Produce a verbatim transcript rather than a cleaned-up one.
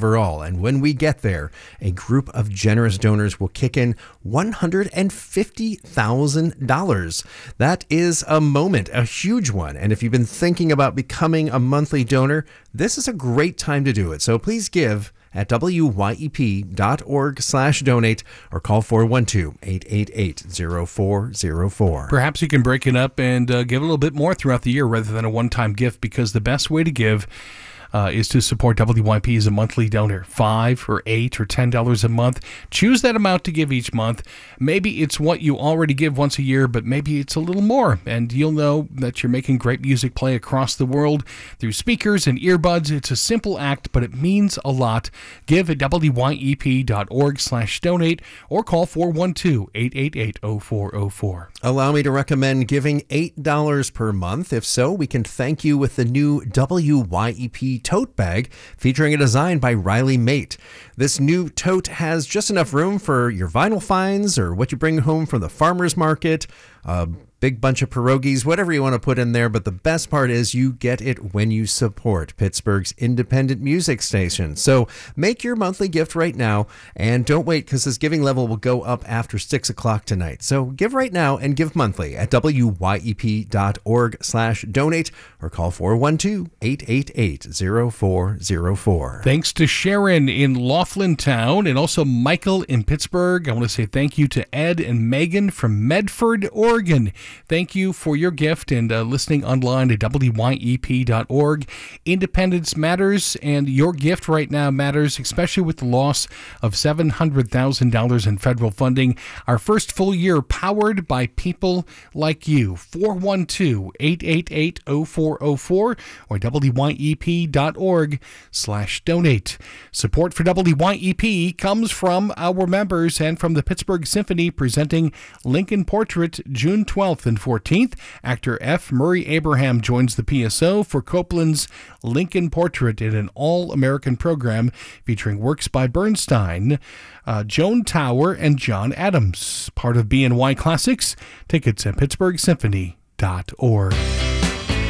overall. And when we get there, a group of generous donors will kick in one hundred fifty thousand dollars. That is a moment, a huge one. And if you've been thinking about becoming a monthly donor, this is a great time to do it. So please give at W Y E P dot org slash donate or call four one two, eight eight eight, zero four zero four. Perhaps you can break it up and uh, give a little bit more throughout the year rather than a one-time gift, because the best way to give Uh, is to support W Y P as a monthly donor. Five or eight or ten dollars a month. Choose that amount to give each month. Maybe it's what you already give once a year, but maybe it's a little more, and you'll know that you're making great music play across the world through speakers and earbuds. It's a simple act, but it means a lot. Give at W Y E P dot org slash donate or call four one two, eight eight eight, zero four zero four. Allow me to recommend giving eight dollars per month. If so, we can thank you with the new W Y E P tote bag featuring a design by Riley Mate. This new tote has just enough room for your vinyl finds or what you bring home from the farmer's market, a big bunch of pierogies, whatever you want to put in there. But the best part is you get it when you support Pittsburgh's independent music station. So make your monthly gift right now, and don't wait, because this giving level will go up after six o'clock tonight. So give right now and give monthly at W Y E P dot org slash donate or call four one two, eight eight eight, zero four zero four. Thanks to Sharon in Laughlin Town and also Michael in Pittsburgh. I want to say thank you to Ed and Megan from Medford, Oregon. Thank you for your gift and uh, listening online at W Y E P dot org. Independence matters, and your gift right now matters, especially with the loss of seven hundred thousand dollars in federal funding. Our first full year powered by people like you. four one two, eight eight eight, zero four zero four or W Y E P dot org slash donate. Support for W Y E P comes from our members and from the Pittsburgh Symphony, presenting Lincoln Portrait June twelfth and fourteenth. Actor F. Murray Abraham joins the P S O for Copeland's Lincoln Portrait in an all-American program featuring works by Bernstein, uh, Joan Tower, and John Adams. Part of B N Y Classics. Tickets at pittsburgh symphony dot org.